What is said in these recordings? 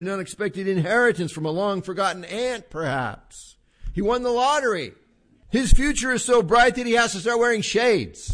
an unexpected inheritance from a long-forgotten aunt, perhaps. He won the lottery. His future is so bright that he has to start wearing shades.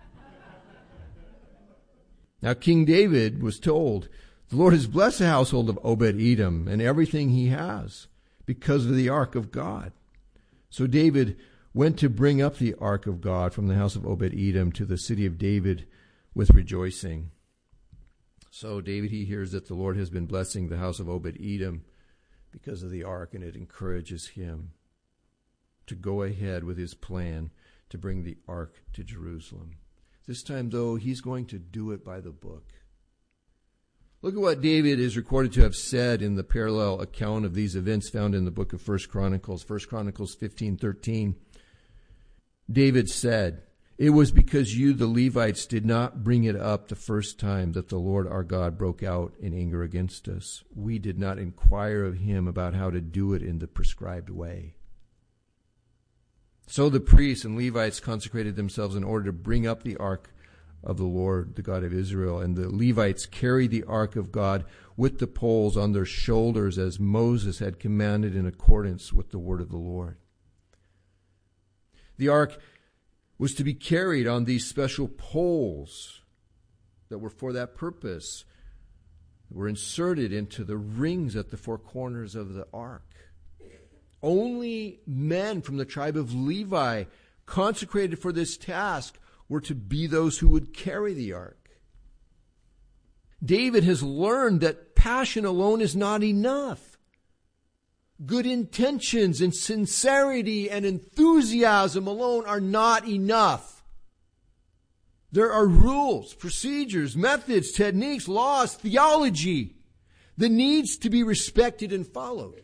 Now, King David was told, the Lord has blessed the household of Obed-Edom and everything he has because of the ark of God. So David went to bring up the ark of God from the house of Obed-Edom to the city of David with rejoicing. So David, he hears that the Lord has been blessing the house of Obed-Edom because of the ark, and it encourages him to go ahead with his plan to bring the ark to Jerusalem. This time, though, he's going to do it by the book. Look at what David is recorded to have said in the parallel account of these events found in the book of 1 Chronicles. 1 Chronicles 15:13. David said, "It was because you, the Levites, did not bring it up the first time that the Lord our God broke out in anger against us. We did not inquire of him about how to do it in the prescribed way." So the priests and Levites consecrated themselves in order to bring up the ark of the Lord, the God of Israel. And the Levites carried the ark of God with the poles on their shoulders as Moses had commanded in accordance with the word of the Lord. The ark was to be carried on these special poles that were for that purpose, were inserted into the rings at the four corners of the ark. Only men from the tribe of Levi, consecrated for this task, were to be those who would carry the ark. David has learned that passion alone is not enough. Good intentions and sincerity and enthusiasm alone are not enough. There are rules, procedures, methods, techniques, laws, theology that needs to be respected and followed.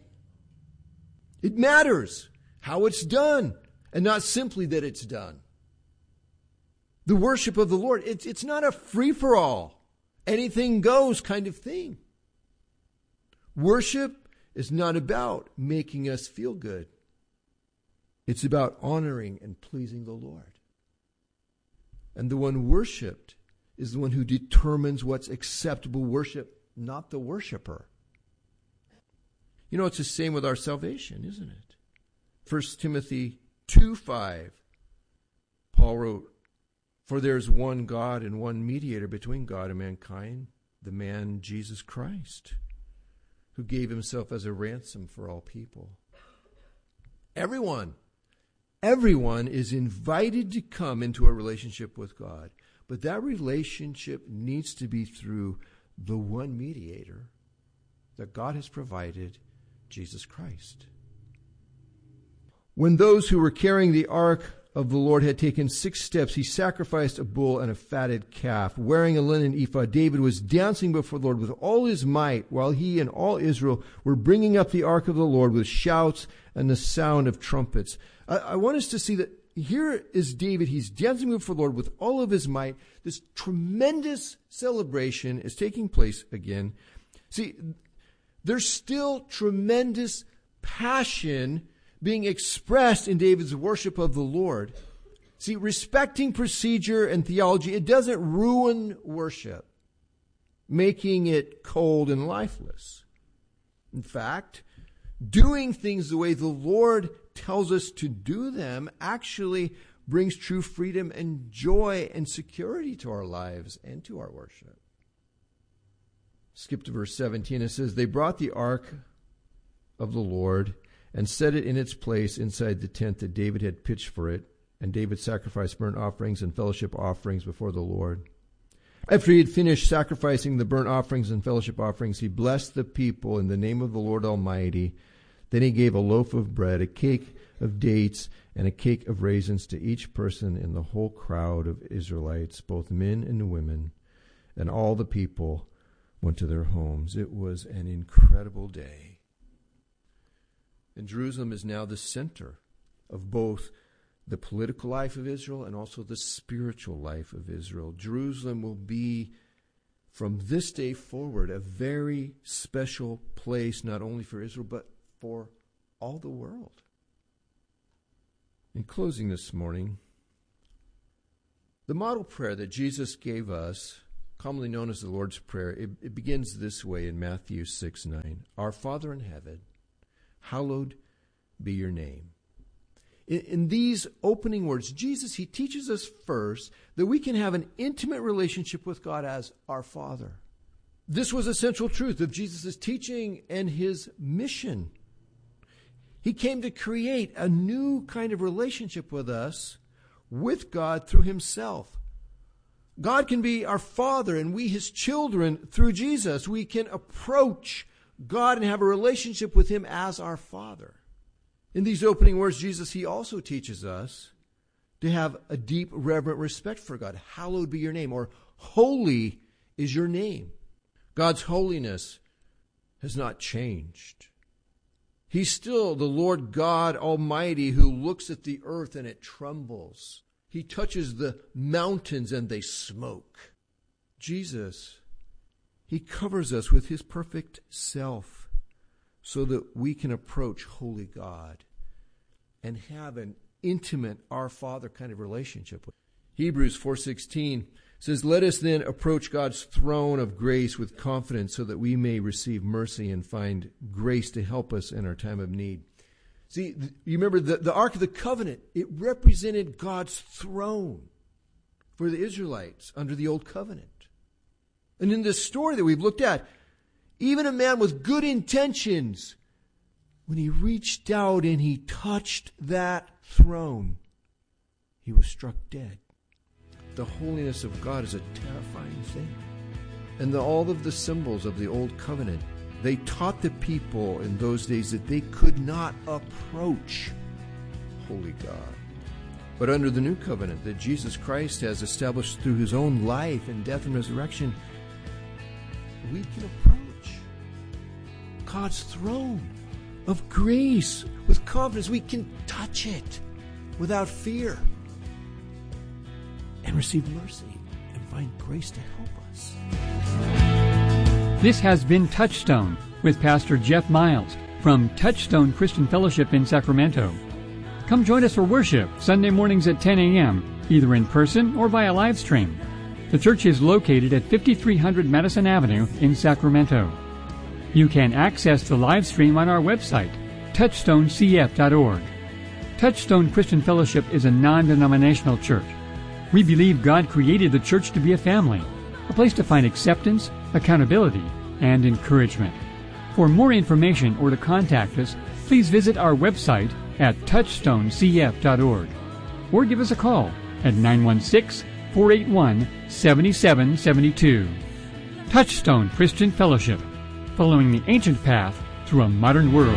It matters how it's done, and not simply that it's done. The worship of the Lord, it's not a free-for-all, anything goes kind of thing. Worship is not about making us feel good. It's about honoring and pleasing the Lord. And the one worshipped is the one who determines what's acceptable worship, not the worshiper. You know, it's the same with our salvation, isn't it? 1 Timothy 2:5, Paul wrote, "For there's one God and one mediator between God and mankind, the man Jesus Christ, who gave himself as a ransom for all people." Everyone is invited to come into a relationship with God, but that relationship needs to be through the one mediator that God has provided, Jesus Christ. When those who were carrying the ark of the Lord had taken 6 steps, he sacrificed a bull and a fatted calf. Wearing a linen ephod, David was dancing before the Lord with all his might, while he and all Israel were bringing up the ark of the Lord with shouts and the sound of trumpets. I want us to see that here is David. He's dancing before the Lord with all of his might. This tremendous celebration is taking place again. See, there's still tremendous passion being expressed in David's worship of the Lord. See, respecting procedure and theology, it doesn't ruin worship, making it cold and lifeless. In fact, doing things the way the Lord tells us to do them actually brings true freedom and joy and security to our lives and to our worship. Skip to verse 17. It says, "They brought the ark of the Lord and set it in its place inside the tent that David had pitched for it. And David sacrificed burnt offerings and fellowship offerings before the Lord. After he had finished sacrificing the burnt offerings and fellowship offerings, he blessed the people in the name of the Lord Almighty. Then he gave a loaf of bread, a cake of dates, and a cake of raisins to each person in the whole crowd of Israelites, both men and women. And all the people went to their homes." It was an incredible day. And Jerusalem is now the center of both the political life of Israel and also the spiritual life of Israel. Jerusalem will be, from this day forward, a very special place, not only for Israel, but for all the world. In closing this morning, the model prayer that Jesus gave us commonly known as the Lord's Prayer. It begins this way in Matthew 6:9. Our Father in heaven, hallowed be your name. In these opening words, Jesus, he teaches us first that we can have an intimate relationship with God as our Father. This was a central truth of Jesus' teaching and his mission. He came to create a new kind of relationship with us, with God through himself. God can be our Father and we his children through Jesus. We can approach God and have a relationship with him as our Father. In these opening words, Jesus, he also teaches us to have a deep, reverent respect for God. Hallowed be your name, or holy is your name. God's holiness has not changed. He's still the Lord God Almighty who looks at the earth and it trembles. He touches the mountains and they smoke. Jesus, he covers us with his perfect self so that we can approach holy God and have an intimate Our Father kind of relationship with him. Hebrews 4:16 says, let us then approach God's throne of grace with confidence so that we may receive mercy and find grace to help us in our time of need. See, you remember the Ark of the Covenant, it represented God's throne for the Israelites under the Old Covenant. And in this story that we've looked at, even a man with good intentions, when he reached out and he touched that throne, he was struck dead. The holiness of God is a terrifying thing. And all of the symbols of the Old Covenant, they taught the people in those days that they could not approach holy God. But under the New Covenant that Jesus Christ has established through his own life and death and resurrection, we can approach God's throne of grace with confidence. We can touch it without fear and receive mercy and find grace to help us. This has been Touchstone with Pastor Jeff Miles from Touchstone Christian Fellowship in Sacramento. Come join us for worship Sunday mornings at 10 a.m., either in person or via live stream. The church is located at 5300 Madison Avenue in Sacramento. You can access the live stream on our website, touchstonecf.org. Touchstone Christian Fellowship is a non-denominational church. We believe God created the church to be a family, a place to find acceptance, accountability, and encouragement. For more information or to contact us, please visit our website at touchstonecf.org or give us a call at 916-481-7772. Touchstone Christian Fellowship, following the ancient path through a modern world.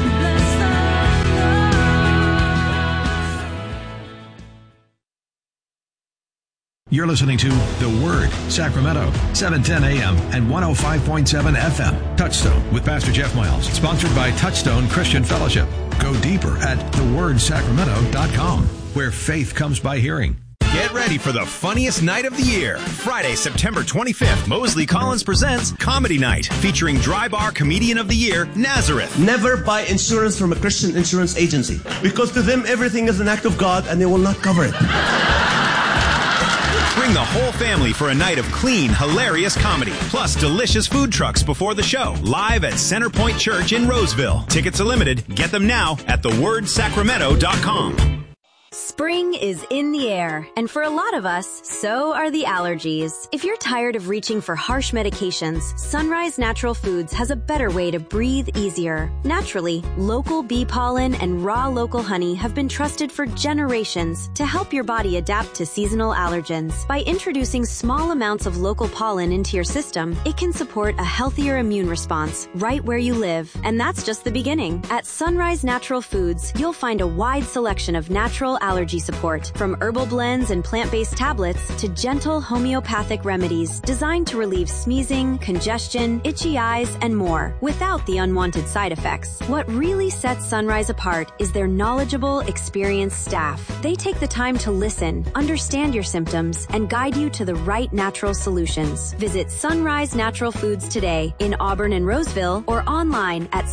You're listening to The Word, Sacramento, 710 AM and 105.7 FM. Touchstone with Pastor Jeff Miles, sponsored by Touchstone Christian Fellowship. Go deeper at thewordsacramento.com, where faith comes by hearing. Get ready for the funniest night of the year. Friday, September 25th, Mosley Collins presents Comedy Night, featuring Dry Bar Comedian of the Year, Nazareth. Never buy insurance from a Christian insurance agency, because to them everything is an act of God and they will not cover it. Bring the whole family for a night of clean, hilarious comedy, plus delicious food trucks before the show, live at Centerpoint Church in Roseville. Tickets are limited. Get them now at thewordsacramento.com. Spring is in the air, and for a lot of us, so are the allergies. If you're tired of reaching for harsh medications, Sunrise Natural Foods has a better way to breathe easier. Naturally, local bee pollen and raw local honey have been trusted for generations to help your body adapt to seasonal allergens. By introducing small amounts of local pollen into your system, it can support a healthier immune response right where you live. And that's just the beginning. At Sunrise Natural Foods, you'll find a wide selection of natural allergy support, from herbal blends and plant-based tablets to gentle homeopathic remedies designed to relieve sneezing, congestion, itchy eyes, and more, without the unwanted side effects. What really sets Sunrise apart is their knowledgeable, experienced staff. They take the time to listen, understand your symptoms, and guide you to the right natural solutions. Visit Sunrise Natural Foods today in Auburn and Roseville, or online at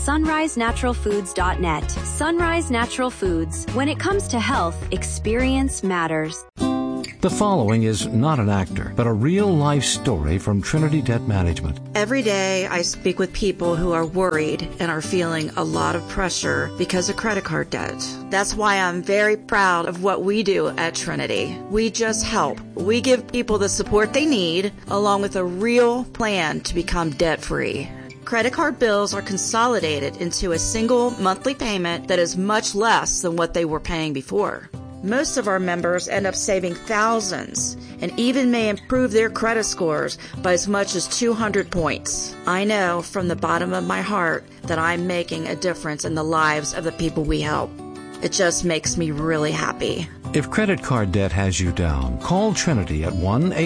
sunrisenaturalfoods.net. Sunrise Natural Foods. When it comes to health, experience matters. The following is not an actor, but a real-life story from Trinity Debt Management. Every day I speak with people who are worried and are feeling a lot of pressure because of credit card debt. That's why I'm very proud of what we do at Trinity. We just help. We give people the support they need, along with a real plan to become debt-free. Credit card bills are consolidated into a single monthly payment that is much less than what they were paying before. Most of our members end up saving thousands and even may improve their credit scores by as much as 200 points. I know from the bottom of my heart that I'm making a difference in the lives of the people we help. It just makes me really happy. If credit card debt has you down, call Trinity at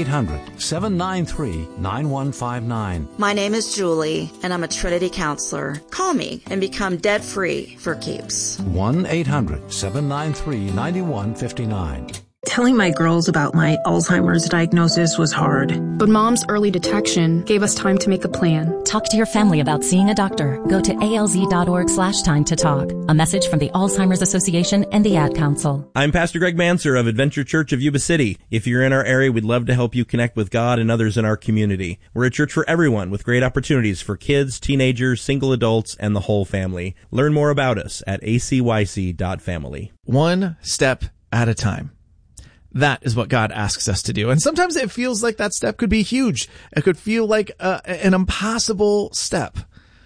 1-800-793-9159. My name is Julie, and I'm a Trinity counselor. Call me and become debt-free for keeps. 1-800-793-9159. Telling my girls about my Alzheimer's diagnosis was hard. But Mom's early detection gave us time to make a plan. Talk to your family about seeing a doctor. Go to alz.org/time to talk. A message from the Alzheimer's Association and the Ad Council. I'm Pastor Greg Manser of Adventure Church of Yuba City. If you're in our area, we'd love to help you connect with God and others in our community. We're a church for everyone with great opportunities for kids, teenagers, single adults, and the whole family. Learn more about us at acyc.family. One step at a time. That is what God asks us to do. And sometimes it feels like that step could be huge. It could feel like an impossible step.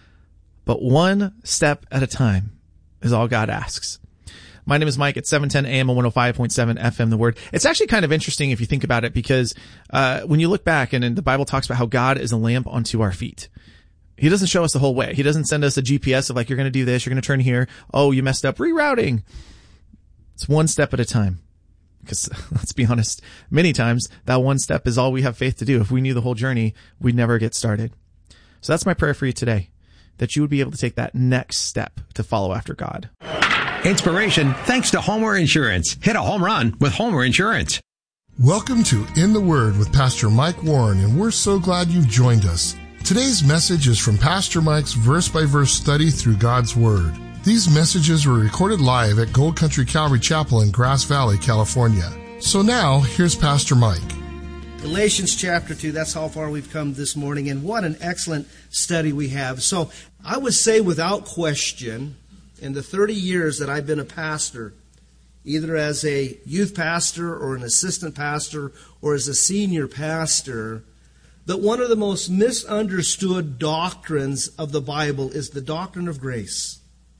But one step at a time is all God asks. My name is Mike at 710 AM on 105.7 FM, The Word. It's actually kind of interesting if you think about it, because when you look back and the Bible talks about how God is a lamp unto our feet. He doesn't show us the whole way. He doesn't send us a GPS of like, you're going to do this, you're going to turn here. Oh, you messed up, rerouting. It's one step at a time. Because let's be honest, many times that one step is all we have faith to do. If we knew the whole journey, we'd never get started. So that's my prayer for you today, that you would be able to take that next step to follow after God. Inspiration thanks to Homer Insurance. Hit a home run with Homer Insurance. Welcome to In the Word with Pastor Mike Warren, and we're so glad you've joined us. Today's message is from Pastor Mike's verse-by-verse study through God's Word. These messages were recorded live at Gold Country Calvary Chapel in Grass Valley, California. So now, here's Pastor Mike. Galatians chapter 2, that's how far we've come this morning, and what an excellent study we have. So I would say without question, in the 30 years that I've been a pastor, either as a youth pastor or an assistant pastor or as a senior pastor, that one of the most misunderstood doctrines of the Bible is the doctrine of grace.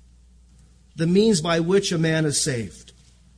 The means by which a man is saved.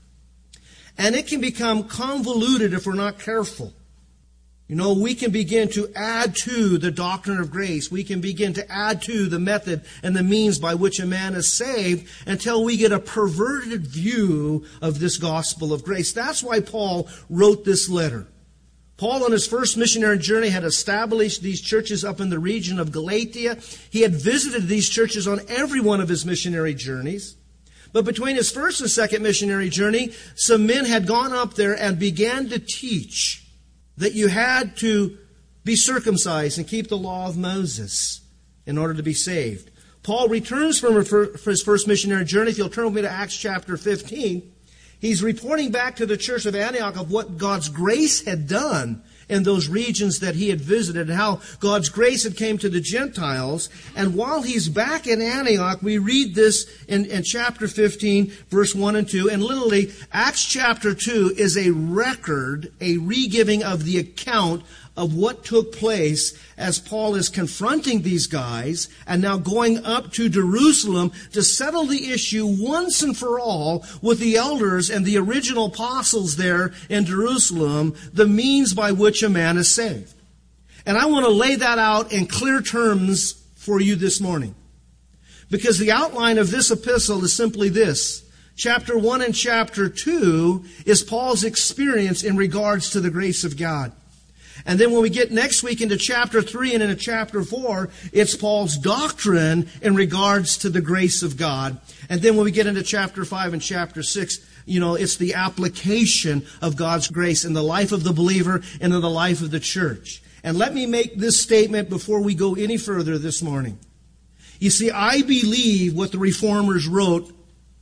And it can become convoluted if we're not careful. You know, we can begin to add to the doctrine of grace. We can begin to add to the method and the means by which a man is saved until we get a perverted view of this gospel of grace. That's why Paul wrote this letter. Paul, on his first missionary journey, had established these churches up in the region of Galatia. He had visited these churches on every one of his missionary journeys. But between his first and second missionary journey, some men had gone up there and began to teach that you had to be circumcised and keep the law of Moses in order to be saved. Paul returns from his first missionary journey. If you'll turn with me to Acts chapter 15, he's reporting back to the church of Antioch of what God's grace had done in those regions that he had visited, and how God's grace had came to the Gentiles. And while he's back in Antioch, we read this in chapter 15, verse 1 and 2. And literally, Acts chapter 2 is a record, a re-giving of the account of what took place as Paul is confronting these guys and now going up to Jerusalem to settle the issue once and for all with the elders and the original apostles there in Jerusalem, the means by which a man is saved. And I want to lay that out in clear terms for you this morning, because the outline of this epistle is simply this. Chapter 1 and chapter 2 is Paul's experience in regards to the grace of God. And then when we get next week into chapter 3 and into chapter 4, it's Paul's doctrine in regards to the grace of God. And then when we get into chapter 5 and chapter 6, it's the application of God's grace in the life of the believer and in the life of the church. And let me make this statement before we go any further this morning. You see, I believe what the Reformers wrote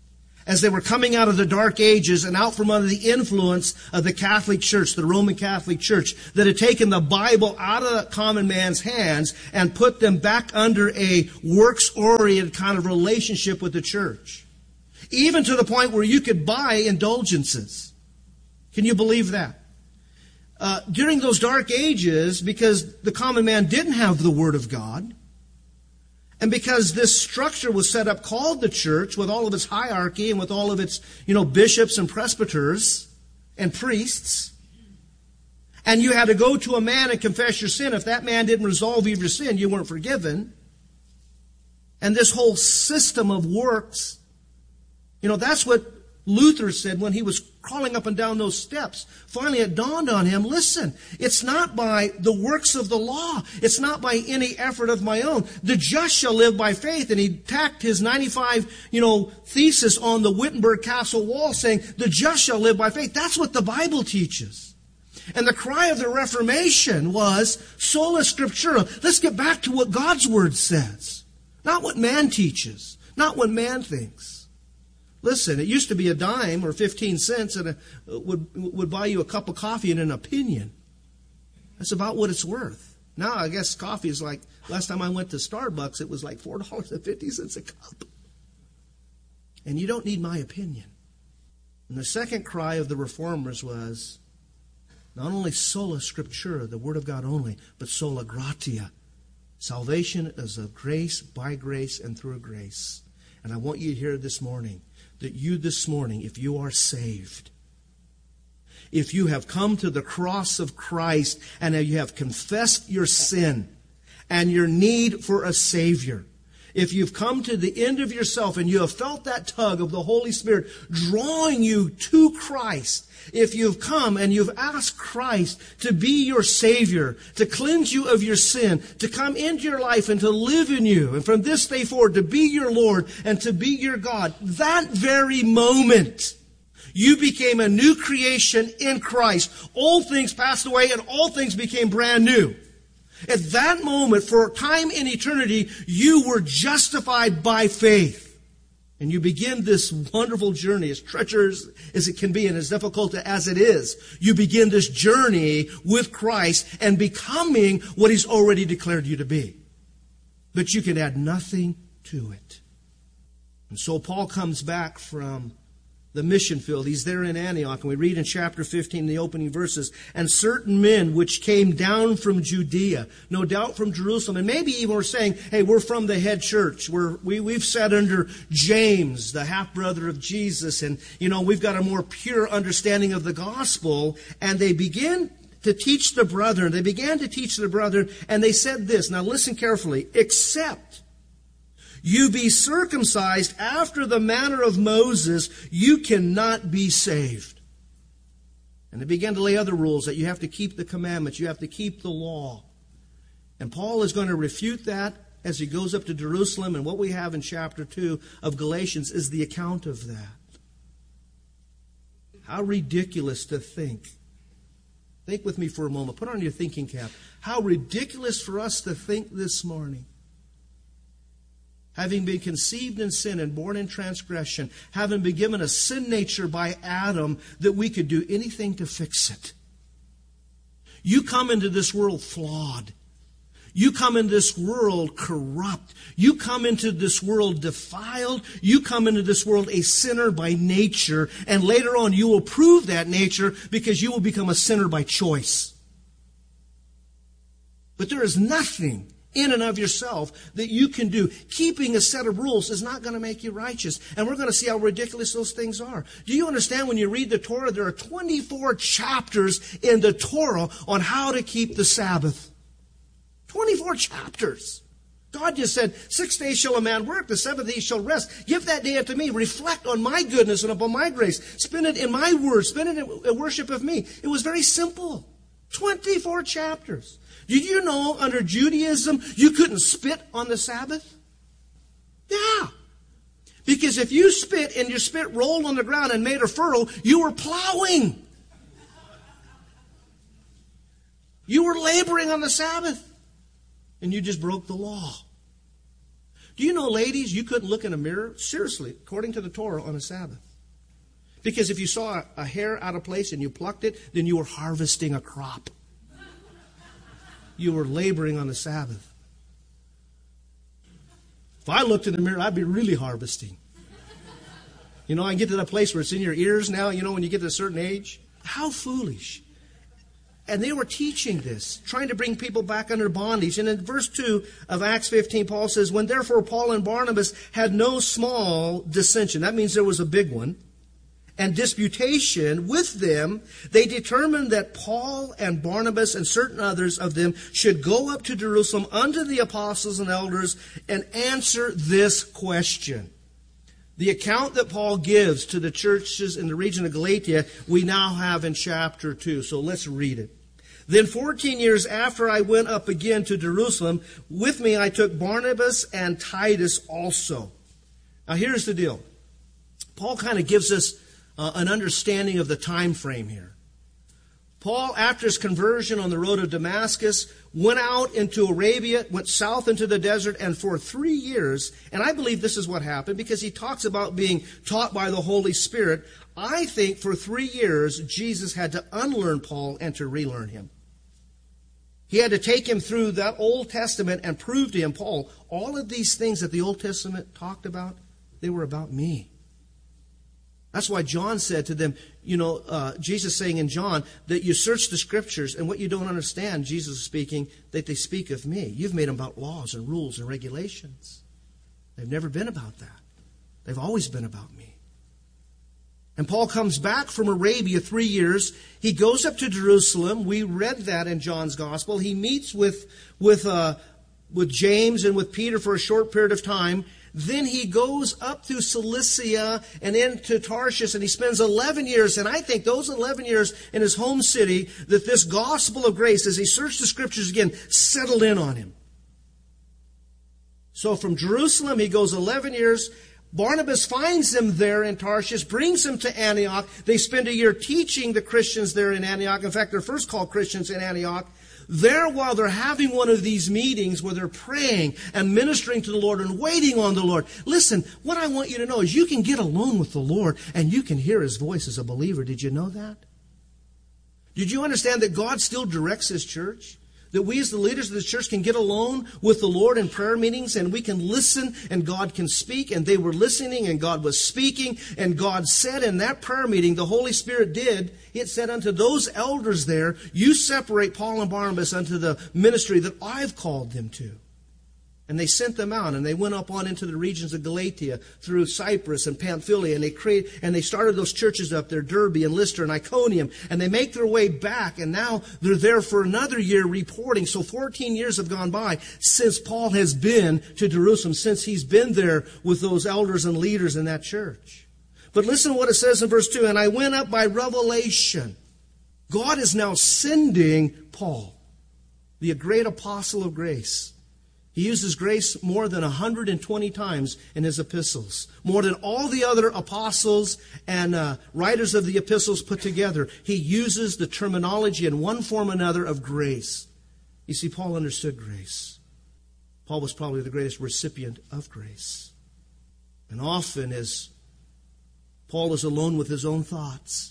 as they were coming out of the Dark Ages and out from under the influence of the Catholic Church, the Roman Catholic Church, that had taken the Bible out of the common man's hands and put them back under a works-oriented kind of relationship with the church. Even to the point where you could buy indulgences. Can you believe that? During those Dark Ages, because the common man didn't have the Word of God, and because this structure was set up called the church with all of its hierarchy and with all of its, bishops and presbyters and priests, and you had to go to a man and confess your sin. If that man didn't resolve your sin, you weren't forgiven. And this whole system of works, that's what Luther said when he was crawling up and down those steps. Finally, it dawned on him, listen, it's not by the works of the law. It's not by any effort of my own. The just shall live by faith. And he tacked his 95, thesis on the Wittenberg Castle wall saying, the just shall live by faith. That's what the Bible teaches. And the cry of the Reformation was, sola scriptura. Let's get back to what God's Word says. Not what man teaches. Not what man thinks. Listen, it used to be a dime or 15 cents and would buy you a cup of coffee and an opinion. That's about what it's worth. Now, I guess coffee is like, last time I went to Starbucks, it was like $4.50 a cup. And you don't need my opinion. And the second cry of the Reformers was, not only sola scriptura, the Word of God only, but sola gratia. Salvation is of grace, by grace, and through grace. And I want you to hear this morning, that you this morning, if you are saved, if you have come to the cross of Christ and you have confessed your sin and your need for a Savior, if you've come to the end of yourself and you have felt that tug of the Holy Spirit drawing you to Christ, if you've come and you've asked Christ to be your Savior, to cleanse you of your sin, to come into your life and to live in you, and from this day forward to be your Lord and to be your God, that very moment you became a new creation in Christ. Old things passed away and all things became brand new. At that moment, for time in eternity, you were justified by faith. And you begin this wonderful journey, as treacherous as it can be and as difficult as it is. You begin this journey with Christ and becoming what He's already declared you to be. But you can add nothing to it. And so Paul comes back from the mission field. He's there in Antioch, and we read in chapter 15, the opening verses, and certain men which came down from Judea, no doubt from Jerusalem, and maybe even were saying, hey, we're from the head church. We've sat under James, the half-brother of Jesus, and, we've got a more pure understanding of the gospel, and they begin to teach the brethren. They began to teach the brethren, and they said this, now listen carefully, except you be circumcised after the manner of Moses, you cannot be saved. And they began to lay other rules that you have to keep the commandments, you have to keep the law. And Paul is going to refute that as he goes up to Jerusalem, and what we have in chapter 2 of Galatians is the account of that. How ridiculous to think. Think with me for a moment. Put on your thinking cap. How ridiculous for us to think this morning, having been conceived in sin and born in transgression, having been given a sin nature by Adam, that we could do anything to fix it. You come into this world flawed. You come into this world corrupt. You come into this world defiled. You come into this world a sinner by nature. And later on you will prove that nature because you will become a sinner by choice. But there is nothing in and of yourself that you can do. Keeping a set of rules is not going to make you righteous. And we're going to see how ridiculous those things are. Do you understand when you read the Torah, there are 24 chapters in the Torah on how to keep the Sabbath. 24 chapters. God just said, 6 days shall a man work, the 7th day shall rest. Give that day unto me. Reflect on my goodness and upon my grace. Spend it in my word. Spend it in worship of me. It was very simple. 24 chapters. Did you know under Judaism you couldn't spit on the Sabbath? Yeah. Because if you spit and your spit rolled on the ground and made a furrow, you were plowing. You were laboring on the Sabbath. And you just broke the law. Do you know, ladies, you couldn't look in a mirror, seriously, according to the Torah, on a Sabbath? Because if you saw a hair out of place and you plucked it, then you were harvesting a crop. You were laboring on the Sabbath. If I looked in the mirror, I'd be really harvesting. You know, I get to that place where it's in your ears now, you know, when you get to a certain age. How foolish. And they were teaching this, trying to bring people back under bondage. And in verse 2 of Acts 15, Paul says, when therefore Paul and Barnabas had no small dissension, that means there was a big one, and disputation with them, they determined that Paul and Barnabas and certain others of them should go up to Jerusalem unto the apostles and elders and answer this question. The account that Paul gives to the churches in the region of Galatia, we now have in chapter 2. So let's read it. Then 14 years after I went up again to Jerusalem, with me I took Barnabas and Titus also. Now here's the deal. Paul kind of gives us an understanding of the time frame here. Paul, after his conversion on the road of Damascus, went out into Arabia, went south into the desert, and for 3 years, and I believe this is what happened because he talks about being taught by the Holy Spirit. I think for 3 years, Jesus had to unlearn Paul and to relearn him. He had to take him through that Old Testament and prove to him, Paul, all of these things that the Old Testament talked about, they were about me. That's why John said to them, Jesus saying in John that you search the Scriptures and what you don't understand, Jesus is speaking, that they speak of me. You've made them about laws and rules and regulations. They've never been about that. They've always been about me. And Paul comes back from Arabia 3 years. He goes up to Jerusalem. We read that in John's Gospel. He meets with James and with Peter for a short period of time. Then he goes up through Cilicia and into Tarshish, and he spends 11 years. And I think those 11 years in his home city, that this gospel of grace, as he searched the Scriptures again, settled in on him. So from Jerusalem, he goes 11 years. Barnabas finds him there in Tarshish, brings him to Antioch. They spend a year teaching the Christians there in Antioch. In fact, they're first called Christians in Antioch. There, while they're having one of these meetings where they're praying and ministering to the Lord and waiting on the Lord. Listen, what I want you to know is you can get alone with the Lord and you can hear His voice as a believer. Did you know that? Did you understand that God still directs His church? That we as the leaders of the church can get alone with the Lord in prayer meetings and we can listen and God can speak. And they were listening and God was speaking. And God said in that prayer meeting, the Holy Spirit did, it said unto those elders there, you separate Paul and Barnabas unto the ministry that I've called them to. And they sent them out, and they went up on into the regions of Galatia through Cyprus and Pamphylia, and they started those churches up there, Derbe and Lystra and Iconium, and they make their way back, and now they're there for another year reporting. So 14 years have gone by since Paul has been to Jerusalem, since he's been there with those elders and leaders in that church. But listen to what it says in verse 2, and I went up by revelation. God is now sending Paul, the great apostle of grace. He uses grace more than 120 times in his epistles. More than all the other apostles and writers of the epistles put together. He uses the terminology in one form or another of grace. You see, Paul understood grace. Paul was probably the greatest recipient of grace. And often as Paul is alone with his own thoughts,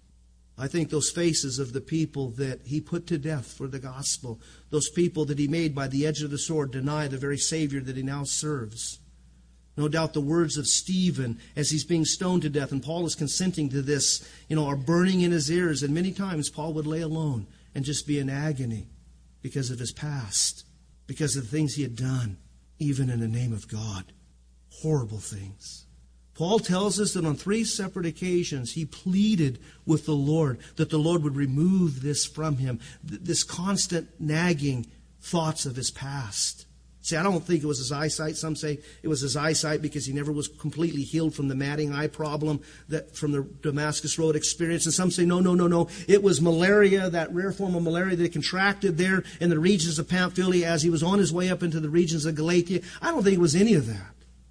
I think those faces of the people that he put to death for the gospel, those people that he made by the edge of the sword deny the very Savior that he now serves. No doubt the words of Stephen as he's being stoned to death, and Paul is consenting to this, are burning in his ears. And many times Paul would lay alone and just be in agony because of his past, because of the things he had done, even in the name of God. Horrible things. Paul tells us that on 3 separate occasions he pleaded with the Lord that the Lord would remove this from him, this constant nagging thoughts of his past. See, I don't think it was his eyesight. Some say it was his eyesight because he never was completely healed from the matting eye problem that from the Damascus Road experience. And some say, no. It was malaria, that rare form of malaria that he contracted there in the regions of Pamphylia as he was on his way up into the regions of Galatia. I don't think it was any of that.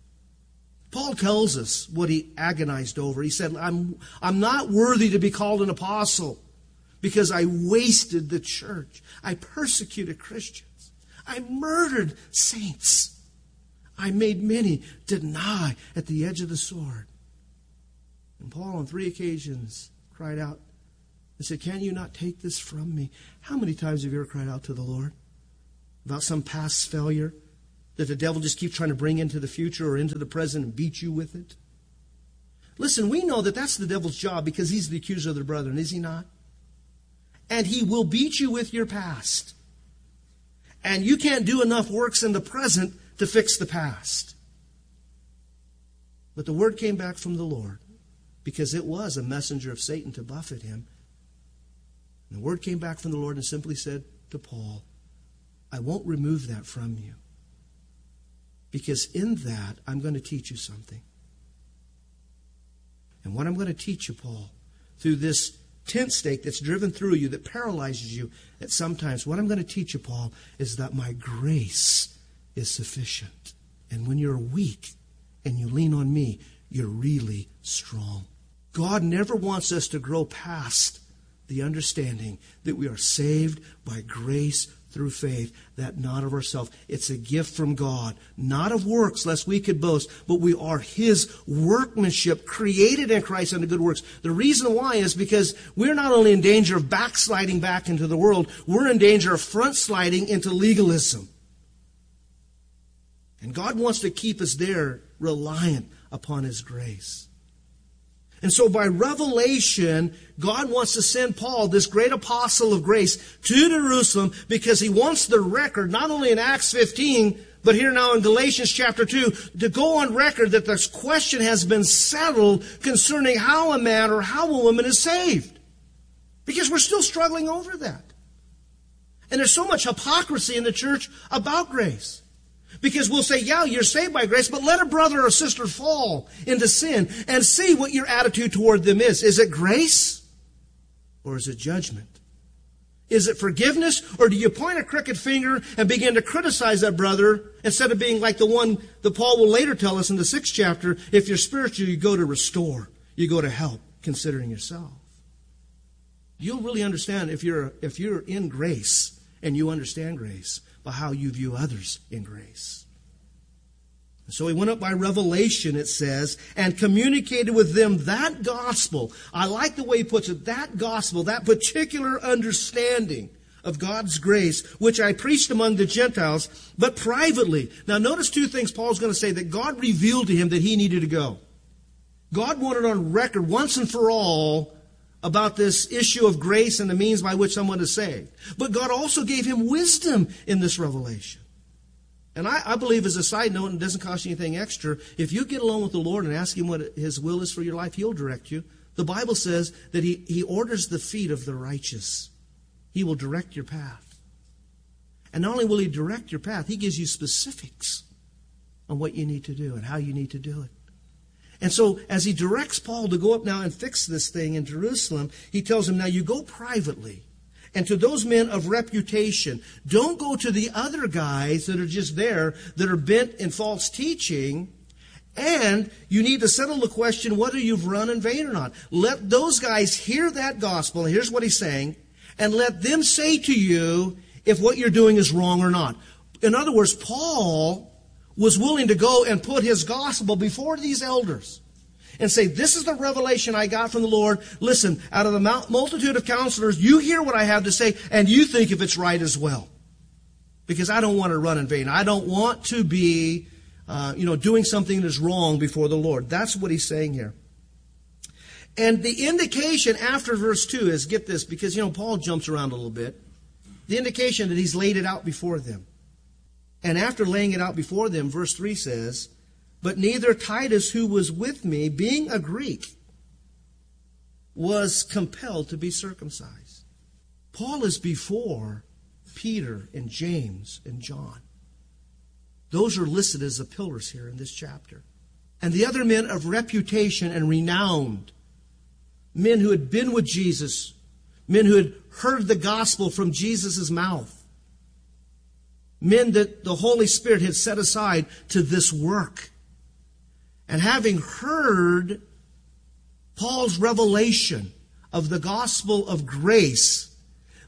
Paul tells us what he agonized over. He said, I'm not worthy to be called an apostle because I wasted the church. I persecuted Christians. I murdered saints. I made many deny at the edge of the sword. And Paul on 3 occasions cried out and said, can you not take this from me? How many times have you ever cried out to the Lord about some past failure that the devil just keeps trying to bring into the future or into the present and beat you with it? Listen, we know that that's the devil's job because he's the accuser of the brethren, is he not? And he will beat you with your past. And you can't do enough works in the present to fix the past. But the word came back from the Lord because it was a messenger of Satan to buffet him. And the word came back from the Lord and simply said to Paul, I won't remove that from you because in that I'm going to teach you something. And what I'm going to teach you, Paul, through this tent stake that's driven through you, that paralyzes you at some times, what I'm going to teach you, Paul, is that my grace is sufficient. And when you're weak and you lean on me, you're really strong. God never wants us to grow past the understanding that we are saved by grace through faith, that not of ourselves. It's a gift from God, not of works, lest we could boast, but we are His workmanship, created in Christ unto good works. The reason why is because we're not only in danger of backsliding back into the world, we're in danger of front sliding into legalism. And God wants to keep us there, reliant upon His grace. And so by revelation, God wants to send Paul, this great apostle of grace, to Jerusalem because he wants the record, not only in Acts 15, but here now in Galatians chapter 2, to go on record that this question has been settled concerning how a man or how a woman is saved. Because we're still struggling over that. And there's so much hypocrisy in the church about grace. Because we'll say, yeah, you're saved by grace, but let a brother or sister fall into sin and see what your attitude toward them is. Is it grace or is it judgment? Is it forgiveness or do you point a crooked finger and begin to criticize that brother instead of being like the one that Paul will later tell us in the 6th chapter, if you're spiritual, you go to restore, you go to help, considering yourself. You'll really understand if you're in grace and you understand grace by how you view others in grace. So he went up by revelation, it says, and communicated with them that gospel. I like the way he puts it, that gospel, that particular understanding of God's grace, which I preached among the Gentiles, but privately. Now notice 2 things Paul's going to say that God revealed to him that he needed to go. God wanted on record once and for all about this issue of grace and the means by which someone is saved. But God also gave him wisdom in this revelation. And I believe, as a side note, and it doesn't cost you anything extra, if you get along with the Lord and ask Him what His will is for your life, He'll direct you. The Bible says that He orders the feet of the righteous. He will direct your path. And not only will He direct your path, He gives you specifics on what you need to do and how you need to do it. And so as he directs Paul to go up now and fix this thing in Jerusalem, he tells him, now you go privately. And to those men of reputation, don't go to the other guys that are just there, that are bent in false teaching. And you need to settle the question whether you've run in vain or not. Let those guys hear that gospel, and here's what he's saying, and let them say to you if what you're doing is wrong or not. In other words, Paul was willing to go and put his gospel before these elders and say, this is the revelation I got from the Lord. Listen, out of the multitude of counselors, you hear what I have to say, and you think if it's right as well. Because I don't want to run in vain. I don't want to be, doing something that is wrong before the Lord. That's what he's saying here. And the indication after verse 2 is, get this, because, Paul jumps around a little bit. The indication that he's laid it out before them. And after laying it out before them, verse 3 says, but neither Titus, who was with me, being a Greek, was compelled to be circumcised. Paul is before Peter and James and John. Those are listed as the pillars here in this chapter. And the other men of reputation and renowned, men who had been with Jesus, men who had heard the gospel from Jesus' mouth, men that the Holy Spirit had set aside to this work. And having heard Paul's revelation of the gospel of grace,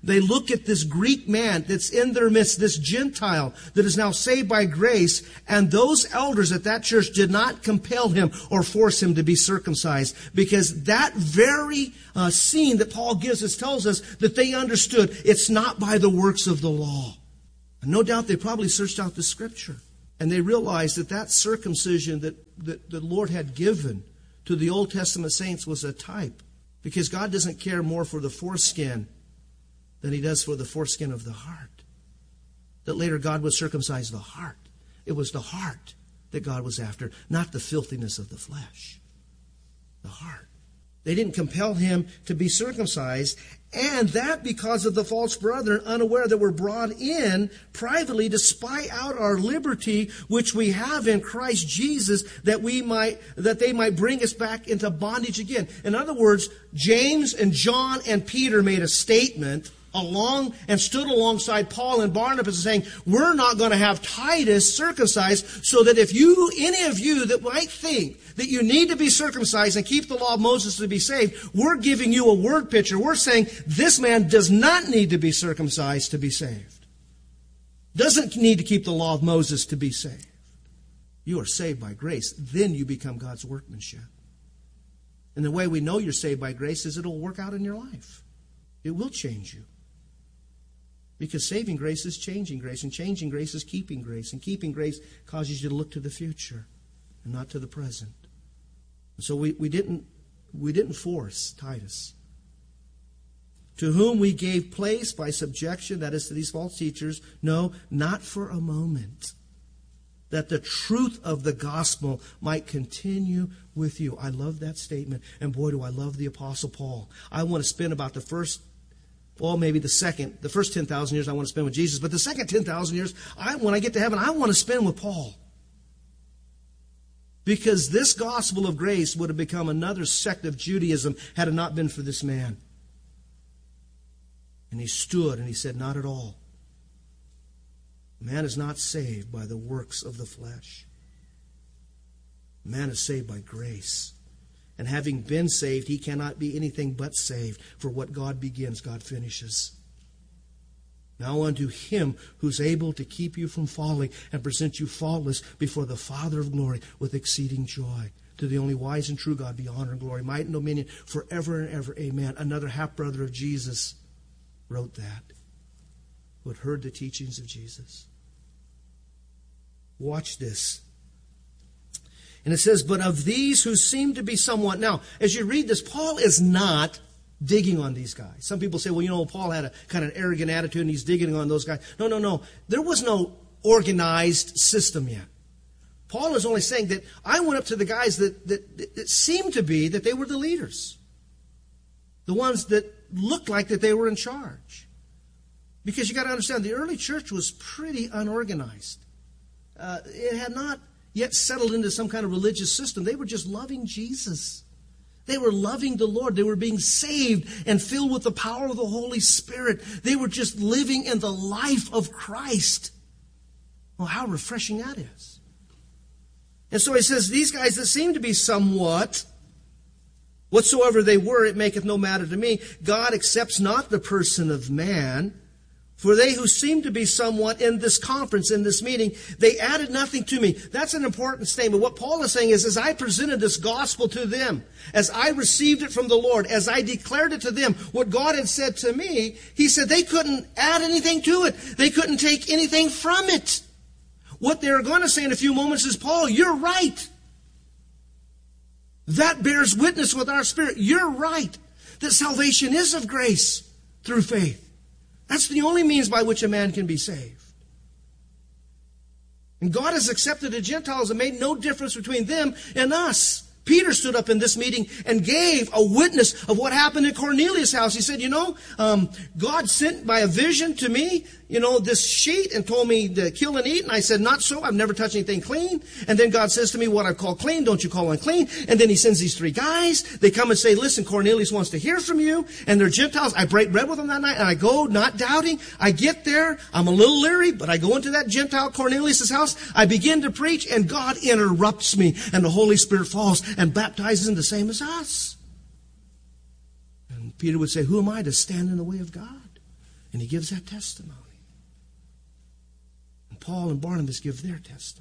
They look at this Greek man that's in their midst, this Gentile that is now saved by grace, and those elders at that church did not compel him or force him to be circumcised, because that very scene that Paul gives us tells us that they understood it's not by the works of the law. And no doubt they probably searched out the Scripture, and they realized that that circumcision that the Lord had given to the Old Testament saints was a type, because God doesn't care more for the foreskin than he does for the foreskin of the heart. That later God would circumcise the heart. It was the heart that God was after, not the filthiness of the flesh. The heart. They didn't compel him to be circumcised, and that because of the false brethren, unaware that were brought in privately to spy out our liberty which we have in Christ Jesus, that they might bring us back into bondage again. In other words, James and John and Peter made a statement stood alongside Paul and Barnabas saying, we're not going to have Titus circumcised, so that if any of you that might think that you need to be circumcised and keep the law of Moses to be saved, we're giving you a word picture. We're saying this man does not need to be circumcised to be saved. Doesn't need to keep the law of Moses to be saved. You are saved by grace. Then you become God's workmanship. And the way we know you're saved by grace is it'll work out in your life. It will change you. Because saving grace is changing grace, and changing grace is keeping grace, and keeping grace causes you to look to the future and not to the present. So we didn't force Titus, to whom we gave place by subjection, that is to these false teachers, no, not for a moment, that the truth of the gospel might continue with you. I love that statement, and boy, do I love the Apostle Paul. I want to spend about the first 10,000 years I want to spend with Jesus, but the second 10,000 years, when I get to heaven, I want to spend with Paul. Because this gospel of grace would have become another sect of Judaism had it not been for this man. And he stood and he said, not at all. Man is not saved by the works of the flesh. Man is saved by grace. And having been saved, he cannot be anything but saved. For what God begins, God finishes. Now unto him who's able to keep you from falling and present you faultless before the Father of glory with exceeding joy. To the only wise and true God be honor and glory, might and dominion forever and ever. Amen. Another half-brother of Jesus wrote that, who had heard the teachings of Jesus. Watch this. And it says, but of these who seem to be somewhat... Now, as you read this, Paul is not digging on these guys. Some people say, well, Paul had a kind of arrogant attitude and he's digging on those guys. No. There was no organized system yet. Paul is only saying that I went up to the guys that seemed to be that they were the leaders. The ones that looked like that they were in charge. Because you got to understand, the early church was pretty unorganized. It had not yet settled into some kind of religious system. They were just loving Jesus. They were loving the Lord. They were being saved and filled with the power of the Holy Spirit. They were just living in the life of Christ. Well, how refreshing that is. And so he says, these guys that seem to be somewhat, whatsoever they were, it maketh no matter to me. God accepts not the person of man. For they who seem to be somewhat in this conference, in this meeting, they added nothing to me. That's an important statement. What Paul is saying is, as I presented this gospel to them, as I received it from the Lord, as I declared it to them, what God had said to me, he said they couldn't add anything to it. They couldn't take anything from it. What they're going to say in a few moments is, Paul, you're right. That bears witness with our spirit. You're right. That salvation is of grace through faith. That's the only means by which a man can be saved. And God has accepted the Gentiles and made no difference between them and us. Peter stood up in this meeting and gave a witness of what happened in Cornelius' house. He said, God sent by a vision to me, this sheet and told me to kill and eat. And I said, not so. I've never touched anything clean. And then God says to me, what I call clean, don't you call unclean. And then he sends these 3 guys. They come and say, listen, Cornelius wants to hear from you. And they're Gentiles. I break bread with them that night. And I go, not doubting. I get there. I'm a little leery, but I go into that Gentile Cornelius' house. I begin to preach, and God interrupts me. And the Holy Spirit falls and baptizes them the same as us. And Peter would say, who am I to stand in the way of God? And he gives that testimony. And Paul and Barnabas give their testimonies.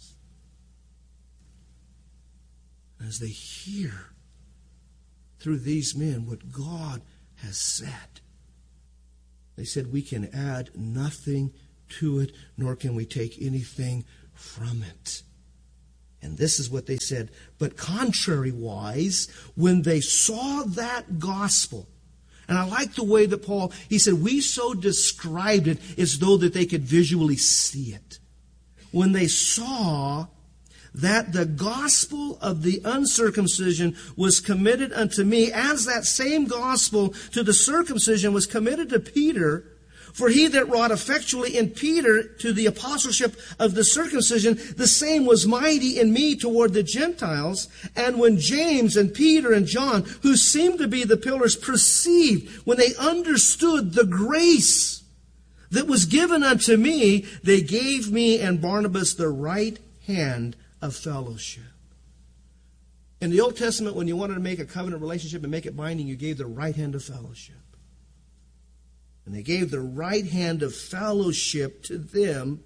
As they hear through these men what God has said, they said, we can add nothing to it, nor can we take anything from it. And this is what they said. But contrary-wise, when they saw that gospel, and I like the way that Paul, he said, we so described it as though that they could visually see it. When they saw that the gospel of the uncircumcision was committed unto me, as that same gospel to the circumcision was committed to Peter, for he that wrought effectually in Peter to the apostleship of the circumcision, the same was mighty in me toward the Gentiles. And when James and Peter and John, who seemed to be the pillars, perceived, when they understood the grace that was given unto me, they gave me and Barnabas the right hand of fellowship. In the Old Testament, when you wanted to make a covenant relationship and make it binding, you gave the right hand of fellowship. And they gave the right hand of fellowship to them.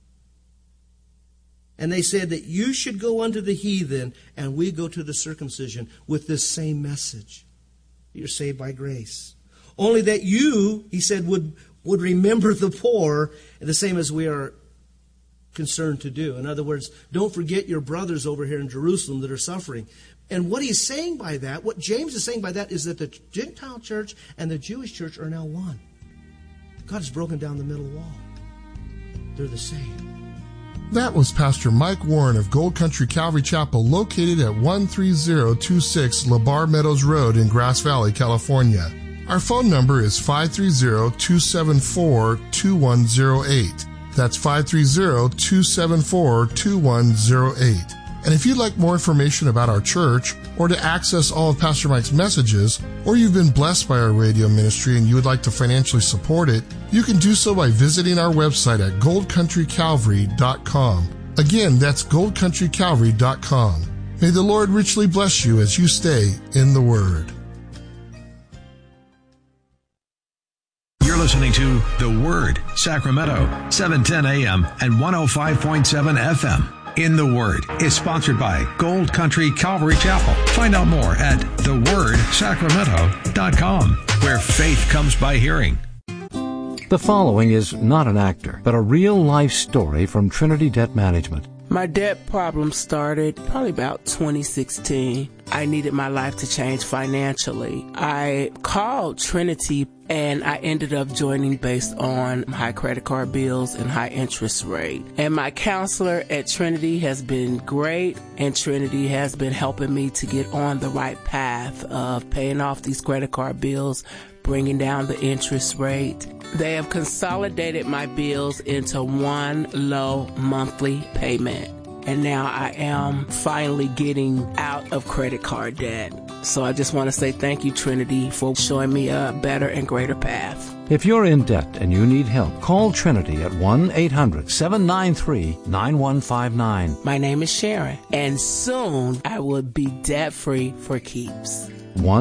And they said that you should go unto the heathen and we go to the circumcision with this same message. You're saved by grace. Only that you, he said, would remember the poor, the same as we are concerned to do. In other words, don't forget your brothers over here in Jerusalem that are suffering. And what he's saying by that, what James is saying by that, is that the Gentile church and the Jewish church are now one. God has broken down the middle wall. They're the same. That was Pastor Mike Warren of Gold Country Calvary Chapel, located at 13026 LeBar Meadows Road in Grass Valley, California. Our phone number is 530-274-2108. That's 530-274-2108. And if you'd like more information about our church, or to access all of Pastor Mike's messages, or you've been blessed by our radio ministry and you would like to financially support it, you can do so by visiting our website at goldcountrycalvary.com. Again, that's goldcountrycalvary.com. May the Lord richly bless you as you stay in the Word. You're listening to The Word, Sacramento, 710 AM and 105.7 FM. In the Word is sponsored by Gold Country Calvary Chapel. Find out more at thewordsacramento.com, where faith comes by hearing. The following is not an actor, but a real-life story from Trinity Debt Management. My debt problem started probably about 2016. I needed my life to change financially. I called Trinity and I ended up joining based on high credit card bills and high interest rate. And my counselor at Trinity has been great, and Trinity has been helping me to get on the right path of paying off these credit card bills, bringing down the interest rate. They have consolidated my bills into one low monthly payment. And now I am finally getting out of credit card debt. So I just want to say thank you, Trinity, for showing me a better and greater path. If you're in debt and you need help, call Trinity at 1-800-793-9159. My name is Sharon, and soon I will be debt-free for keeps.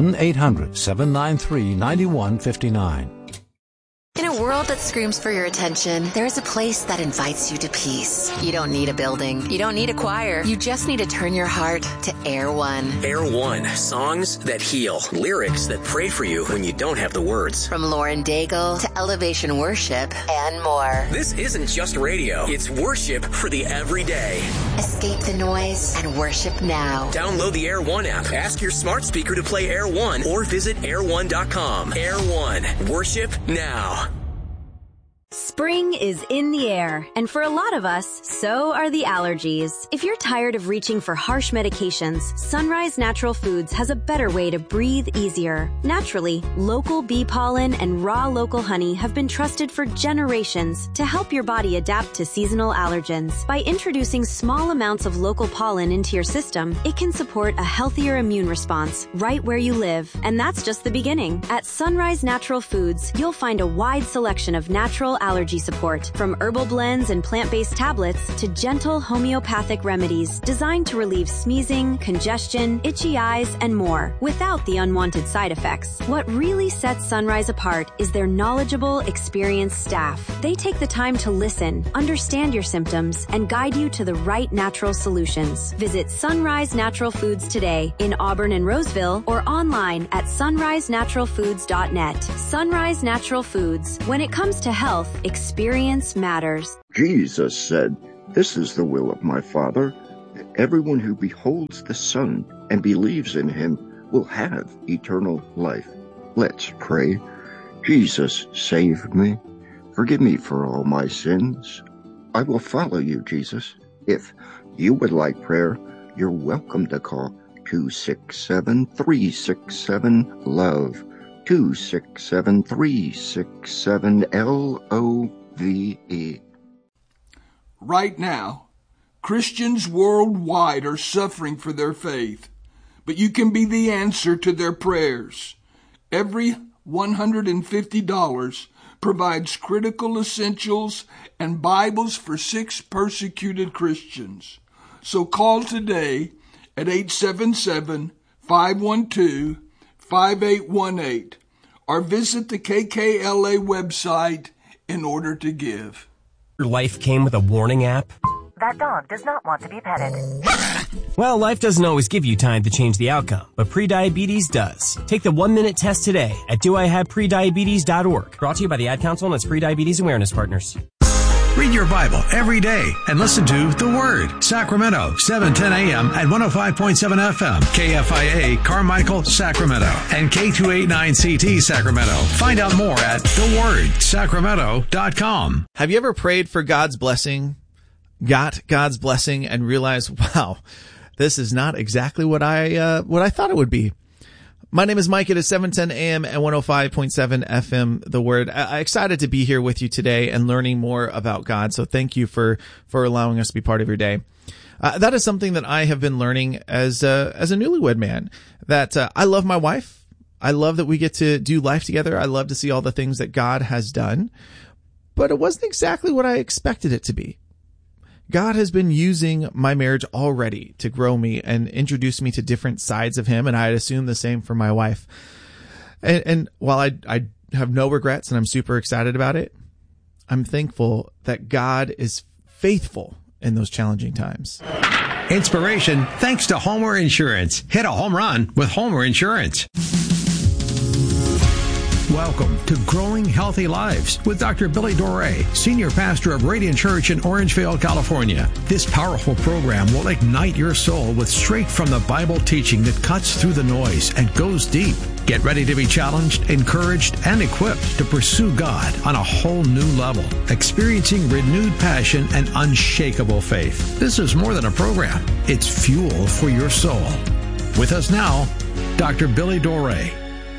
1-800-793-9159. In a world that screams for your attention, there is a place that invites you to peace. You don't need a building. You don't need a choir. You just need to turn your heart to Air One. Air One. Songs that heal. Lyrics that pray for you when you don't have the words. From Lauren Daigle to Elevation Worship and more. This isn't just radio. It's worship for the everyday. Escape the noise and worship now. Download the Air One app. Ask your smart speaker to play Air One or visit air1.com. Air One. Worship now. Spring is in the air, and for a lot of us, so are the allergies. If you're tired of reaching for harsh medications, Sunrise Natural Foods has a better way to breathe easier. Naturally, local bee pollen and raw local honey have been trusted for generations to help your body adapt to seasonal allergens. By introducing small amounts of local pollen into your system, it can support a healthier immune response right where you live. And that's just the beginning. At Sunrise Natural Foods, you'll find a wide selection of natural allergy allergy support, from herbal blends and plant-based tablets to gentle homeopathic remedies designed to relieve sneezing, congestion, itchy eyes, and more without the unwanted side effects. What really sets Sunrise apart is their knowledgeable, experienced staff. They take the time to listen, understand your symptoms, and guide you to the right natural solutions. Visit Sunrise Natural Foods today in Auburn and Roseville or online at sunrisenaturalfoods.net. Sunrise Natural Foods. When it comes to health, experience matters. Jesus said, "This is the will of my Father. Everyone who beholds the Son and believes in him will have eternal life." Let's pray. Jesus, save me. Forgive me for all my sins. I will follow you, Jesus. If you would like prayer, you're welcome to call 267-367-LOVE. 267-367-LOVE. Right now, Christians worldwide are suffering for their faith, but you can be the answer to their prayers. Every $150 provides critical essentials and Bibles for 6 persecuted Christians. So call today at 877-512-5818 or visit the KKLA website in order to give. Your life came with a warning app? That dog does not want to be petted. Well, life doesn't always give you time to change the outcome, but prediabetes does. Take the 1-minute test today at doihaveprediabetes.org. Brought to you by the Ad Council and its Prediabetes Awareness Partners. Read your Bible every day and listen to The Word, Sacramento, 710 a.m. at 105.7 FM, KFIA, Carmichael, Sacramento, and K289CT, Sacramento. Find out more at thewordsacramento.com. Have you ever prayed for God's blessing, got God's blessing, and realized, wow, this is not exactly what I thought it would be? My name is Mike. It is 710 a.m. and 105.7 FM, The Word. I'm excited to be here with you today and learning more about God. So thank you for allowing us to be part of your day. That is something that I have been learning as a newlywed man, that I love my wife. I love that we get to do life together. I love to see all the things that God has done, but it wasn't exactly what I expected it to be. God has been using my marriage already to grow me and introduce me to different sides of him, and I'd assume the same for my wife. And while I have no regrets and I'm super excited about it, I'm thankful that God is faithful in those challenging times. Inspiration thanks to Homer Insurance. Hit a home run with Homer Insurance. Welcome to Growing Healthy Lives with Dr. Billy Doré, Senior Pastor of Radiant Church in Orangevale, California. This powerful program will ignite your soul with straight from the Bible teaching that cuts through the noise and goes deep. Get ready to be challenged, encouraged, and equipped to pursue God on a whole new level, experiencing renewed passion and unshakable faith. This is more than a program. It's fuel for your soul. With us now, Dr. Billy Doré.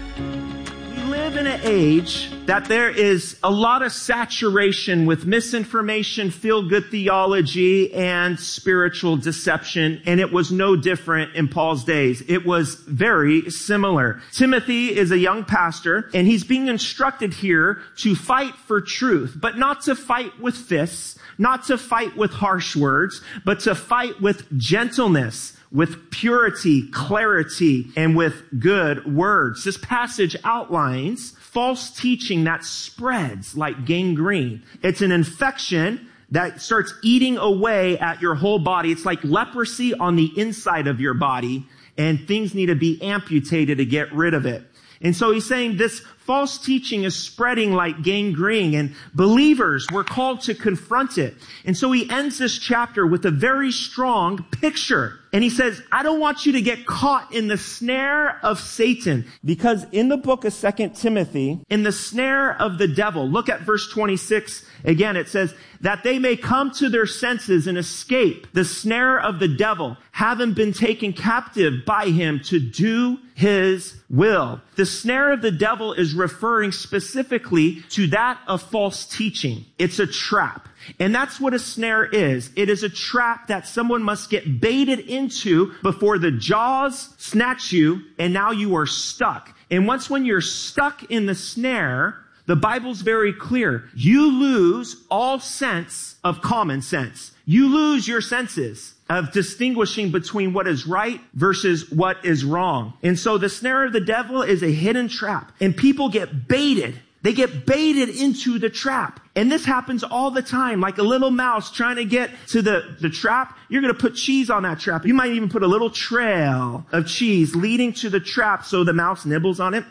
In an age that there is a lot of saturation with misinformation, feel-good theology, and spiritual deception, and it was no different in Paul's days. It was very similar. Timothy is a young pastor, and he's being instructed here to fight for truth, but not to fight with fists, not to fight with harsh words, but to fight with gentleness, with purity, clarity, and with good words. This passage outlines false teaching that spreads like gangrene. It's an infection that starts eating away at your whole body. It's like leprosy on the inside of your body, and things need to be amputated to get rid of it. And so he's saying this false teaching is spreading like gangrene, and believers were called to confront it. And so he ends this chapter with a very strong picture. And he says, I don't want you to get caught in the snare of Satan, because in the book of 2 Timothy, in the snare of the devil, look at verse 26 again. It says that they may come to their senses and escape the snare of the devil, having been taken captive by him to do his will. The snare of the devil is referring specifically to that of false teaching. It's a trap. And that's what a snare is. It is a trap that someone must get baited into before the jaws snatch you, and now you are stuck. And when you're stuck in the snare The Bible's very clear. You lose all sense of common sense. You lose your senses of distinguishing between what is right versus what is wrong. And so the snare of the devil is a hidden trap, and people get baited. They get baited into the trap. And this happens all the time, like a little mouse trying to get to the trap. You're going to put cheese on that trap. You might even put a little trail of cheese leading to the trap so the mouse nibbles on it,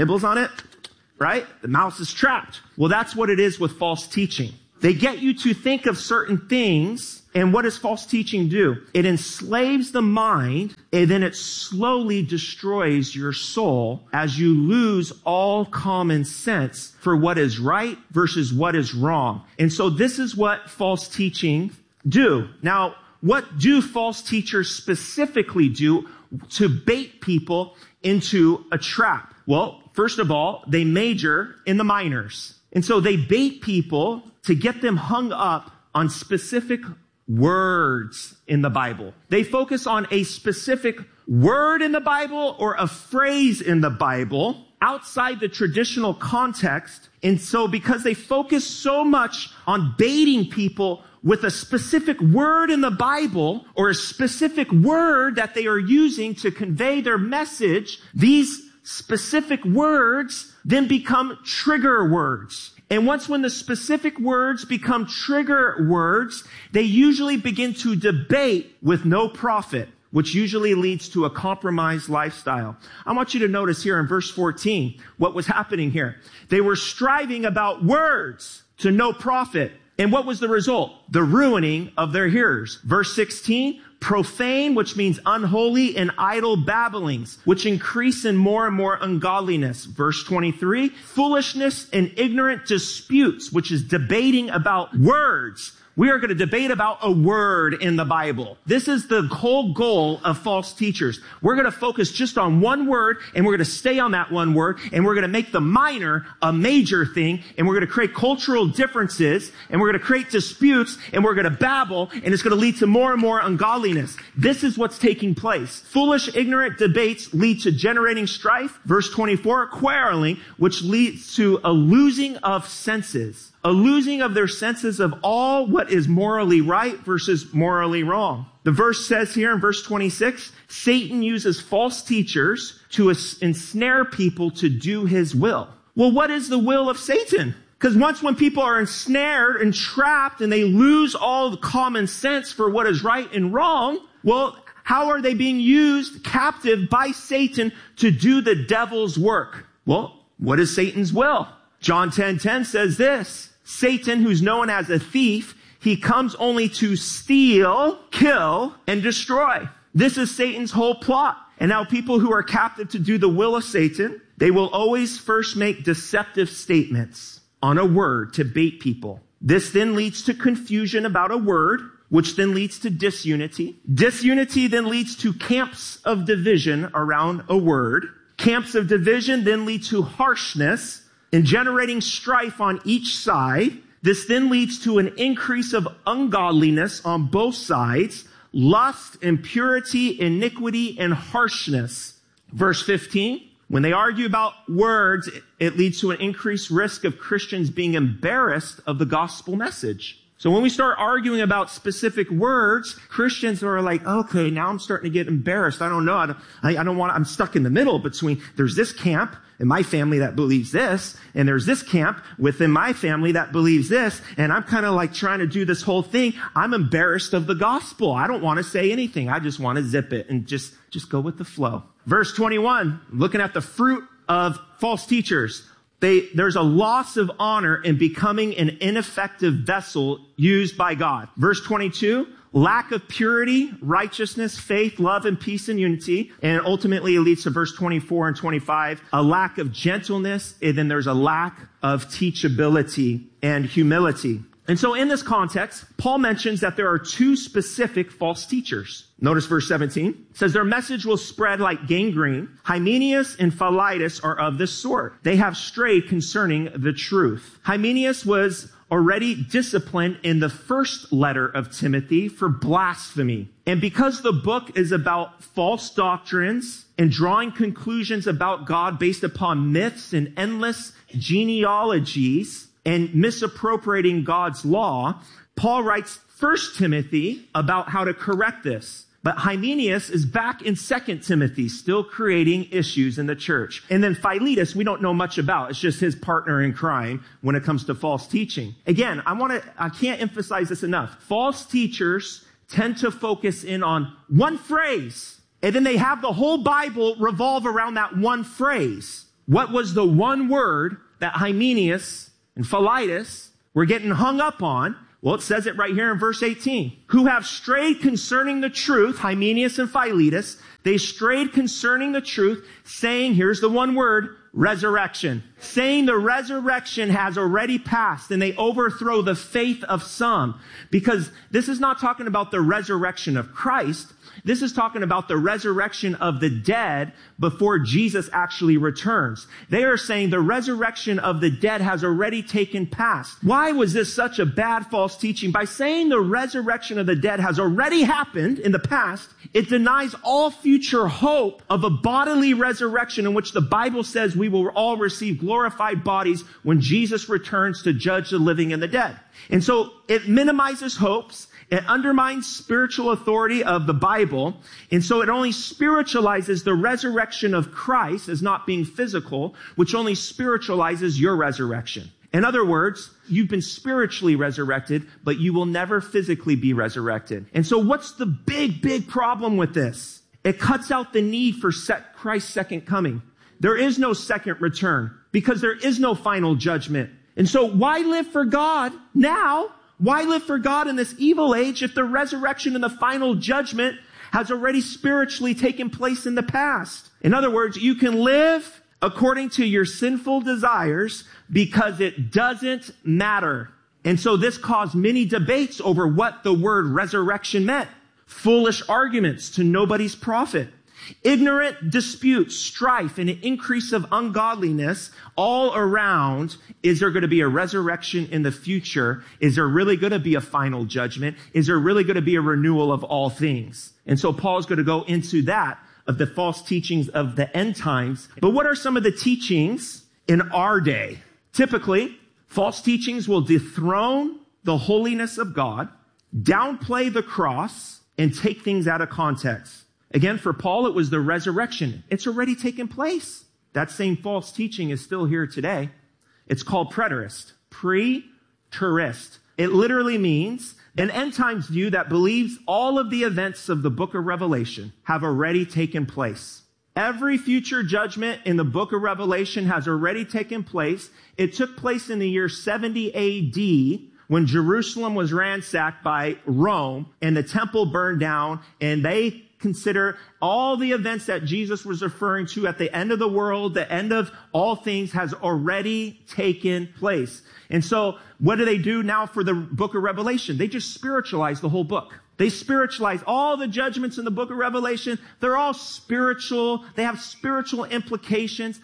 right? The mouse is trapped. Well, that's what it is with false teaching. They get you to think of certain things, and what does false teaching do? It enslaves the mind, and then it slowly destroys your soul as you lose all common sense for what is right versus what is wrong. And so this is what false teaching do. Now, what do false teachers specifically do to bait people into a trap? Well, first of all, they major in the minors. And so they bait people to get them hung up on specific words in the Bible. They focus on a specific word in the Bible or a phrase in the Bible outside the traditional context. And so because they focus so much on baiting people with a specific word in the Bible or a specific word that they are using to convey their message, these specific words then become trigger words. And when the specific words become trigger words, they usually begin to debate with no profit, which usually leads to a compromised lifestyle. I want you to notice here in verse 14 what was happening here. They were striving about words to no profit. And what was the result? The ruining of their hearers. Verse 16, profane, which means unholy, and idle babblings, which increase in more and more ungodliness. Verse 23, foolishness and ignorant disputes, which is debating about words. We are going to debate about a word in the Bible. This is the whole goal of false teachers. We're going to focus just on one word, and we're going to stay on that one word, and we're going to make the minor a major thing, and we're going to create cultural differences, and we're going to create disputes, and we're going to babble, and it's going to lead to more and more ungodliness. This is what's taking place. Foolish, ignorant debates lead to generating strife. Verse 24, quarreling, which leads to a losing of senses. A losing of their senses of all what is morally right versus morally wrong. The verse says here in verse 26, Satan uses false teachers to ensnare people to do his will. Well, what is the will of Satan? Because when people are ensnared and trapped and they lose all the common sense for what is right and wrong, well, how are they being used captive by Satan to do the devil's work? Well, what is Satan's will? John 10:10 says this, Satan, who's known as a thief, he comes only to steal, kill, and destroy. This is Satan's whole plot. And now people who are captive to do the will of Satan, they will always first make deceptive statements on a word to bait people. This then leads to confusion about a word, which then leads to disunity. Disunity then leads to camps of division around a word. Camps of division then lead to harshness and generating strife on each side. This then leads to an increase of ungodliness on both sides, lust, impurity, iniquity, and harshness. Verse 15, when they argue about words, it leads to an increased risk of Christians being embarrassed of the gospel message. So when we start arguing about specific words, Christians are like, okay, now I'm starting to get embarrassed. I don't know. I'm stuck in the middle between, there's this camp in my family that believes this, and there's this camp within my family that believes this, and I'm kind of like trying to do this whole thing. I'm embarrassed of the gospel. I don't want to say anything. I just want to zip it and just go with the flow. Verse 21, looking at the fruit of false teachers. There's a loss of honor in becoming an ineffective vessel used by God. Verse 22, lack of purity, righteousness, faith, love, and peace and unity. And ultimately it leads to verse 24 and 25, a lack of gentleness, and then there's a lack of teachability and humility. And so in this context, Paul mentions that there are two specific false teachers. Notice verse 17. It says, their message will spread like gangrene. Hymenaeus and Philetus are of this sort. They have strayed concerning the truth. Hymenaeus was already disciplined in the first letter of Timothy for blasphemy. And because the book is about false doctrines and drawing conclusions about God based upon myths and endless genealogies and misappropriating God's law, Paul writes 1 Timothy about how to correct this. But Hymenaeus is back in 2 Timothy, still creating issues in the church. And then Philetus, we don't know much about. It's just his partner in crime when it comes to false teaching. Again, I can't emphasize this enough. False teachers tend to focus in on one phrase, and then they have the whole Bible revolve around that one phrase. What was the one word that Hymenaeus and Philetus were getting hung up on? Well, it says it right here in verse 18. Who have strayed concerning the truth, Hymenaeus and Philetus, they strayed concerning the truth, saying, here's the one word, resurrection. Saying the resurrection has already passed, and they overthrow the faith of some. Because this is not talking about the resurrection of Christ. This is talking about the resurrection of the dead before Jesus actually returns. They are saying the resurrection of the dead has already taken place. Why was this such a bad false teaching? By saying the resurrection of the dead has already happened in the past, it denies all future hope of a bodily resurrection in which the Bible says we will all receive glorified bodies when Jesus returns to judge the living and the dead. And so it minimizes hopes. It undermines spiritual authority of the Bible. And so it only spiritualizes the resurrection of Christ as not being physical, which only spiritualizes your resurrection. In other words, you've been spiritually resurrected, but you will never physically be resurrected. And so what's the big problem with this? It cuts out the need for Christ's second coming. There is no second return because there is no final judgment. And so why live for God now? Why live for God in this evil age if the resurrection and the final judgment has already spiritually taken place in the past? In other words, you can live according to your sinful desires because it doesn't matter. And so this caused many debates over what the word resurrection meant. Foolish arguments to nobody's profit. Ignorant disputes, strife, and an increase of ungodliness all around. Is there going to be a resurrection in the future? Is there really going to be a final judgment? Is there really going to be a renewal of all things? And so Paul's going to go into that, of the false teachings of the end times. But what are some of the teachings in our day? Typically, false teachings will dethrone the holiness of God, downplay the cross, and take things out of context. Again, for Paul, it was the resurrection. It's already taken place. That same false teaching is still here today. It's called preterist. Preterist. It literally means an end times view that believes all of the events of the book of Revelation have already taken place. Every future judgment in the book of Revelation has already taken place. It took place in the year 70 AD when Jerusalem was ransacked by Rome and the temple burned down, and they consider all the events that Jesus was referring to at the end of the world, the end of all things has already taken place. And so what do they do now for the book of Revelation? They just spiritualize the whole book. They spiritualize all the judgments in the book of Revelation. They're all spiritual. They have spiritual implications.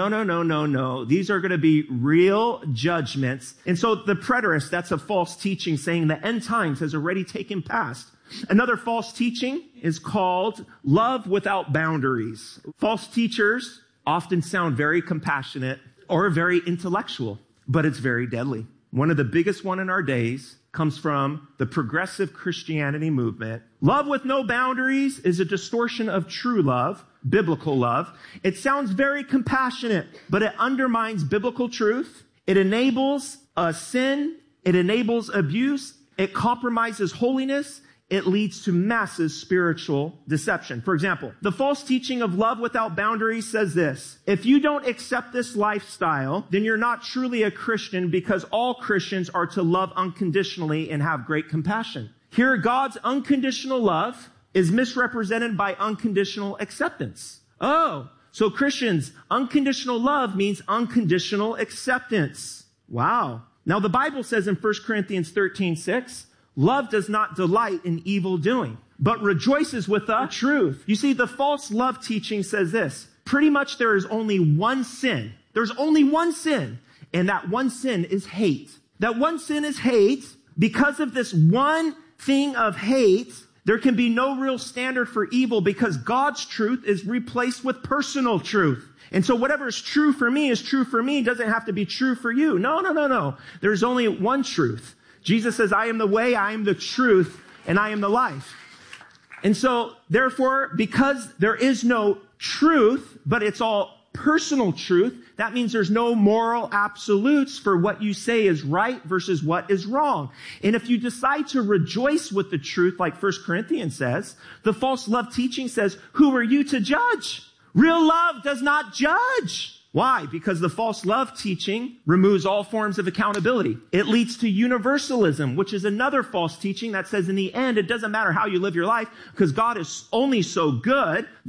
No. These are going to be real judgments. And so the preterist, that's a false teaching saying the end times has already taken past. Another false teaching is called love without boundaries. False teachers often sound very compassionate or very intellectual, but it's very deadly. One of the biggest one in our days comes from the progressive Christianity movement. Love with no boundaries is a distortion of true love, biblical love. It sounds very compassionate, but it undermines biblical truth. It enables sin. It enables abuse. It compromises holiness. It leads to massive spiritual deception. For example, the false teaching of love without boundaries says this: if you don't accept this lifestyle, then you're not truly a Christian, because all Christians are to love unconditionally and have great compassion. Here, God's unconditional love is misrepresented by unconditional acceptance. Oh, so Christians, unconditional love means unconditional acceptance. Wow. Now, the Bible says in 1 Corinthians 13:6, love does not delight in evil doing, but rejoices with the truth. You see, the false love teaching says this: pretty much there is only one sin. There's only one sin, and that one sin is hate. That one sin is hate. Because of this one thing of hate, There can be no real standard for evil because God's truth is replaced with personal truth. And so whatever is true for me is true for me. It doesn't have to be true for you. No. There's only one truth. Jesus says, I am the way, I am the truth, and I am the life. And so, therefore, because there is no truth, but it's all personal truth, that means there's no moral absolutes for what you say is right versus what is wrong. And if you decide to rejoice with the truth, like 1 Corinthians says, the false love teaching says, who are you to judge? Real love does not judge. Why? Because the false love teaching removes all forms of accountability. It leads to universalism, which is another false teaching that says in the end, it doesn't matter how you live your life because God is only so good